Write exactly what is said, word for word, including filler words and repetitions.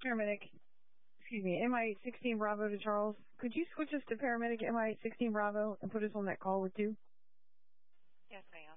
paramedic, excuse me, M I eight sixteen Bravo to Charles. Could you switch us to paramedic M I eight sixteen Bravo and put us on that call with you? Yes, ma'am.